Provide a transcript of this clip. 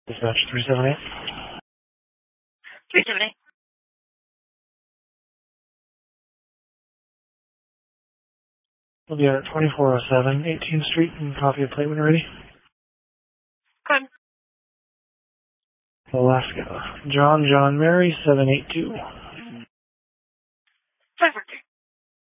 Dispatch 378. 378. We'll be at 2407 18th Street and copy a plate when you're ready. Good. Alaska. John Mary 782.